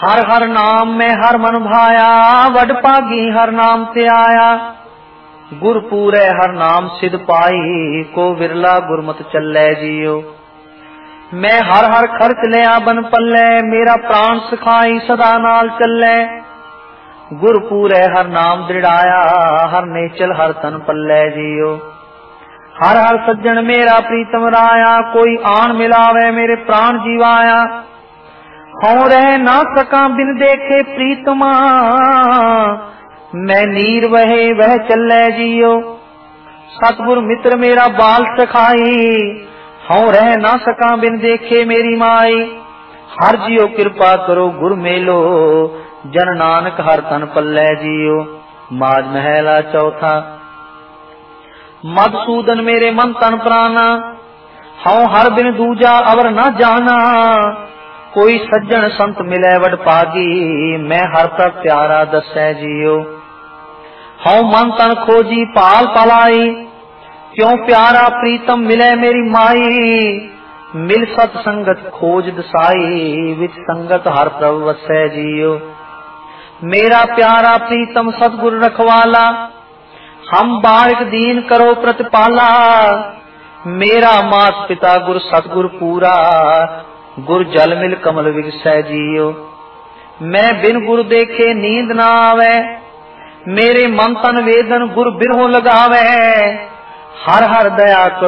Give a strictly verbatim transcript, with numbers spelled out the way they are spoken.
हर हर नाम में हर मन भाया, वड पागी हर नाम ते आया। गुर पूरे हर नाम सिद्ध पाई, को विरला गुरमत चलै जियो। मैं हर हर खर्च लिया बन पल्ले, मेरा प्राण सिखाई सदा नाल चलै। गुर पूरे हर नाम दृढ़ाया, हर नेचल हर तन पल्ले जियो। हर हर सज्जन मेरा प्रीतम राया, कोई आन मिलावे मेरे प्राण जीवाया। हूं रह ना सका बिन देखे प्रीतमा, मैं नीर वहे वह चलै जियो। सतगुर मित्र मेरा बाल सखाई, हूं रह ना सका बिन देखे मेरी माई। हर जियो कृपा करो गुर मेलो, जन नानक हर तन पल्लै जियो। माज महला चौथा। मधुसूदन मेरे मन तन प्राणा, हूं हर बिन दूजा अवर न जाना। कोई सज्जन संत मिले वड पागी, मैं हर का प्यारा दसै जियो। हूं मन तन खोजी पाल पलाई, क्यों प्यारा प्रीतम मिले मेरी माई। मिल सत संगत खोज दसाई, विच संगत हर प्रभ वसै जियो। मेरा प्यारा प्रीतम सतगुर रखवाला, हम बारिक दीन करो प्रतिपाला। मेरा मात पिता गुर सतगुर पूरा, गुर जल मिल कमल विगसै जियो। मैं बिन गुर देखे नींद ना आवे, मेरे मन तन वेदन गुर बिरहो लगावे। हर हर दया